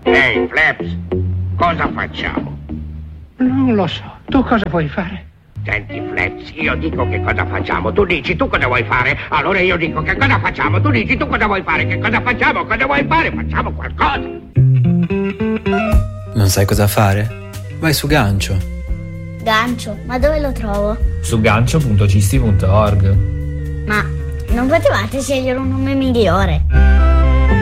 Ehi, Flaps, cosa facciamo? Non lo so. Tu cosa vuoi fare? Senti, Flaps, io dico che cosa facciamo, tu dici tu cosa vuoi fare, allora io dico che cosa facciamo, tu dici tu cosa vuoi fare, che cosa facciamo, cosa vuoi fare, facciamo qualcosa. Non sai cosa fare? Vai su Gancio. Gancio? Ma dove lo trovo? Su gancio.cisti.org. Ma non potevate scegliere un nome migliore?